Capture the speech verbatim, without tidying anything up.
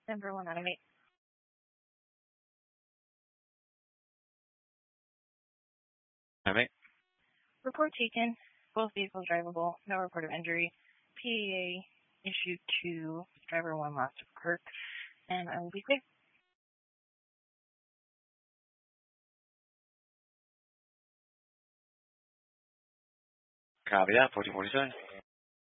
Number one out of eight. Out of eight. Report taken. Both vehicles drivable. No report of injury. P A issued to driver one lost of Kirk. And I will be clear. Copy that. fourteen forty-seven.